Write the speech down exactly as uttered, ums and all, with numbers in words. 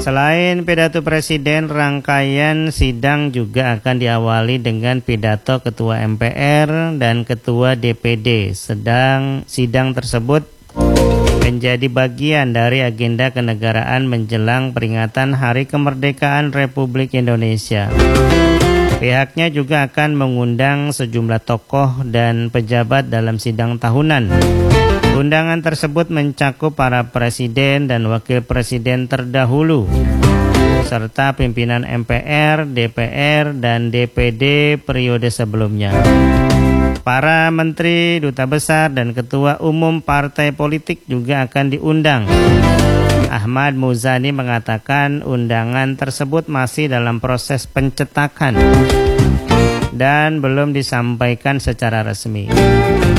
Selain pidato Presiden, rangkaian sidang juga akan diawali dengan pidato Ketua M P R dan Ketua D P D. Sedang sidang tersebut menjadi bagian dari agenda kenegaraan menjelang peringatan Hari Kemerdekaan Republik Indonesia. Pihaknya juga akan mengundang sejumlah tokoh dan pejabat dalam sidang tahunan. Undangan tersebut mencakup para presiden dan wakil presiden terdahulu, serta pimpinan M P R, D P R, dan D P D periode sebelumnya. Para menteri, duta besar, dan ketua umum partai politik juga akan diundang. Ahmad Muzani mengatakan undangan tersebut masih dalam proses pencetakan dan belum disampaikan secara resmi.